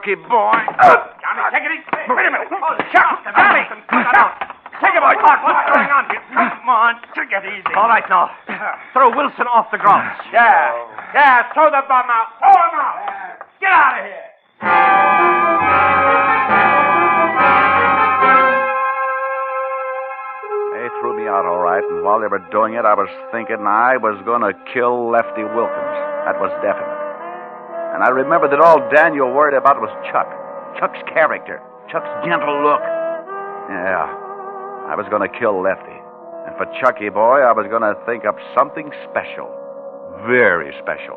Chucky boy. Johnny, take it easy. Wait a minute. Johnny, take it, boy. What's going on here? Come on, take it easy. All right, now. Throw Wilson off the ground. Yeah, throw the bum out. Throw him out. Get out of here. They threw me out all right, and while they were doing it, I was thinking I was going to kill Lefty Wilkins. That was definite. And I remembered that all Daniel worried about was Chuck. Chuck's character. Chuck's gentle look. Yeah, I was going to kill Lefty. And for Chucky boy, I was going to think up something special. Very special.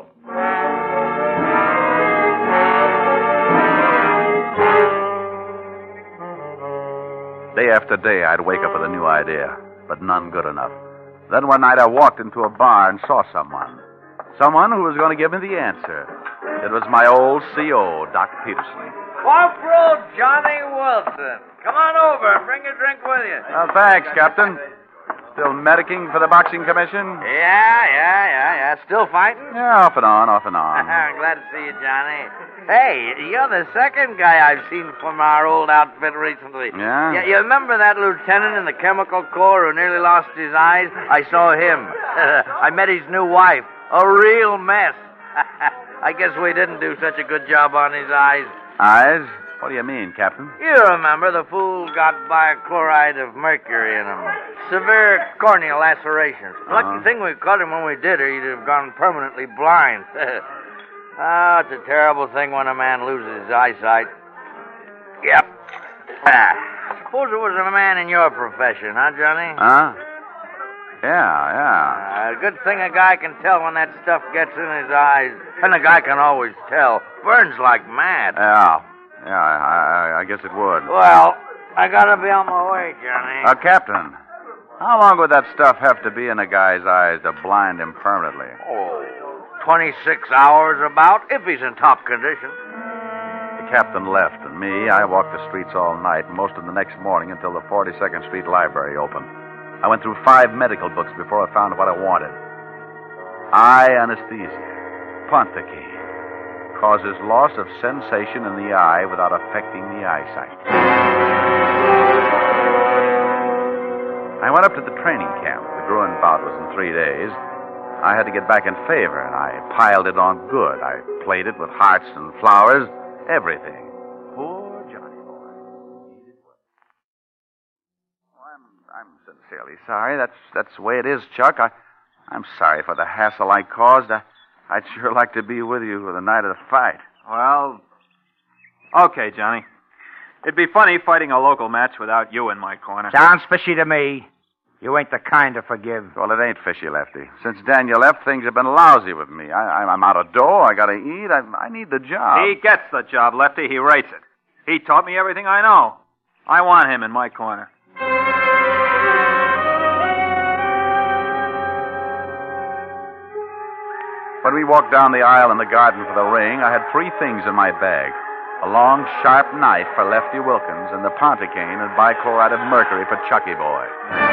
Day after day, I'd wake up with a new idea, but none good enough. Then one night I walked into a bar and saw someone. Someone who was going to give me the answer. It was my old CO, Doc Peterson. Corporal Johnny Wilson. Come on over and bring a drink with you. Thanks, Captain. Still medicing for the boxing commission? Yeah. Still fighting? Yeah, off and on. Glad to see you, Johnny. Hey, you're the second guy I've seen from our old outfit recently. Yeah? You remember that lieutenant in the Chemical Corps who nearly lost his eyes? I saw him. I met his new wife. A real mess. I guess we didn't do such a good job on his eyes. Eyes? What do you mean, Captain? You remember the fool got bi-chloride of mercury in him. Severe corneal lacerations. Lucky thing we caught him when we did, or he'd have gone permanently blind. It's a terrible thing when a man loses his eyesight. Yep. Suppose it was a man in your profession, huh, Johnny? Huh? Yeah. Good thing a guy can tell when that stuff gets in his eyes. And a guy can always tell. Burns like mad. Yeah, I guess it would. Well, I gotta be on my way, Johnny. Captain, how long would that stuff have to be in a guy's eyes to blind him permanently? 26 hours about, if he's in top condition. The captain left, and me, I walked the streets all night, most of the next morning until the 42nd Street Library opened. I went through 5 medical books before I found what I wanted. Eye anesthesia. Pontocaine. Causes loss of sensation in the eye without affecting the eyesight. I went up to the training camp. The Gruen bout was in 3 days. I had to get back in favor, and I piled it on good. I played it with hearts and flowers, everything. Poor Johnny boy. I'm sincerely sorry. That's the way it is, Chuck. I'm sorry for the hassle I caused. I'd sure like to be with you for the night of the fight. Well, okay, Johnny. It'd be funny fighting a local match without you in my corner. Sounds fishy to me. You ain't the kind to forgive. Well, it ain't fishy, Lefty. Since Daniel left, things have been lousy with me. I'm out of dough. I gotta eat. I need the job. He gets the job, Lefty. He rates it. He taught me everything I know. I want him in my corner. When we walked down the aisle in the garden for the ring, I had 3 things in my bag. A long, sharp knife for Lefty Wilkins and the Pontocaine and bichloride of mercury for Chucky boy.